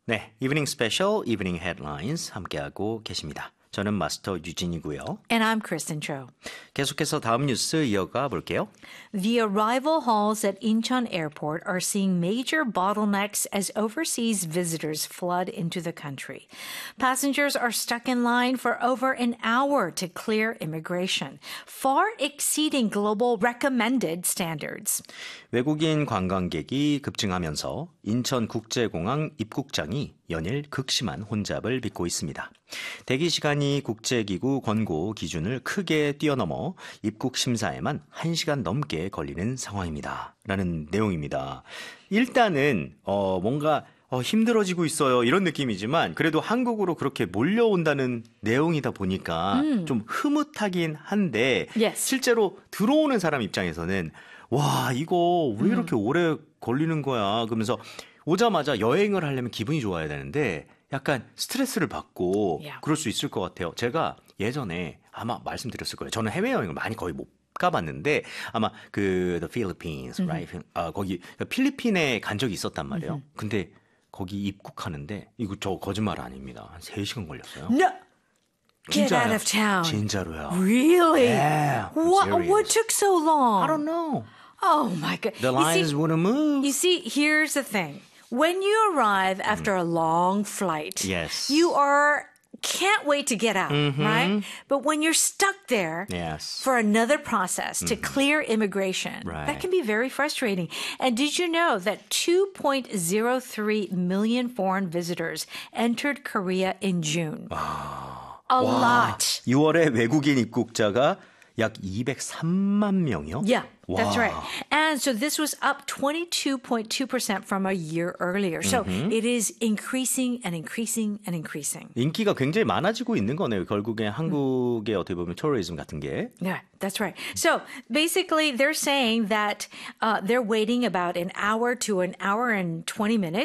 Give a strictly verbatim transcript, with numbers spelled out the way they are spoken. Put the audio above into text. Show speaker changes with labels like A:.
A: 네, 이브닝 스페셜, 이브닝 헤드라인스 함께하고 계십니다. 저는 마스터 유진이고요.
B: And I'm Kristen Cho.
A: 계속해서 다음 뉴스 이어가 볼게요.
B: The arrival halls at Incheon Airport are seeing major bottlenecks as overseas visitors flood into the country. Passengers are stuck in line for over an hour to clear immigration, far exceeding global recommended standards.
A: 외국인 관광객이 급증하면서 인천국제공항 입국장이 연일 극심한 혼잡을 빚고 있습니다. 대기 시간이 국제기구 권고 기준을 크게 뛰어넘어 입국 심사에만 한 시간 넘게 걸리는 상황입니다. 라는 내용입니다. 일단은 어, 뭔가 어, 힘들어지고 있어요. 이런 느낌이지만 그래도 한국으로 그렇게 몰려온다는 내용이다 보니까 음. 좀 흐뭇하긴 한데
B: yes.
A: 실제로 들어오는 사람 입장에서는 와 이거 왜 이렇게 음. 오래 걸리는 거야. 그러면서 오자마자 여행을 하려면 기분이 좋아야 되는데 약간 스트레스를 받고
B: yeah.
A: 그럴 수 있을 것 같아요. 제가 예전에 아마 말씀드렸을 거예요. 저는 해외여행을 많이 거의 못 가봤는데 아마 그 The Philippines, mm-hmm. right? 아, 거기 필리핀에 간 적이 있었단 말이에요. Mm-hmm. 근데 거기 입국하는데 이거 저 거짓말 아닙니다. 한 세 시간 걸렸어요.
B: No. Get
A: 진짜요.
B: out of town.
A: 진짜로요.
B: Really?
A: Yeah.
B: What, what took so long?
A: I don't know.
B: Oh my God.
A: The lines
B: see,
A: wouldn't move.
B: You see, here's the thing. When you arrive after a long flight,
A: yes.
B: you are can't wait to get out,
A: mm-hmm.
B: right? But when you're stuck there
A: yes.
B: for another process to
A: mm-hmm.
B: clear immigration,
A: right.
B: that can be very frustrating. And did you know that two point zero three million foreign visitors entered Korea in June?
A: 아,
B: a
A: 와,
B: lot.
A: 유월에 외국인 입국자가 약 이백삼만 명이요?
B: Yeah, that's
A: wow.
B: right. And so this was up twenty-two point two percent from a year earlier. So
A: mm-hmm.
B: it is increasing and increasing and increasing.
A: 인기가 굉장히 많아지고 있는 거네요. 결국에 한국의 어떻게 보면 tourism 같은 게.
B: Yeah, that's right. So basically they're saying that uh, they're waiting about an hour to an hour and twenty minutes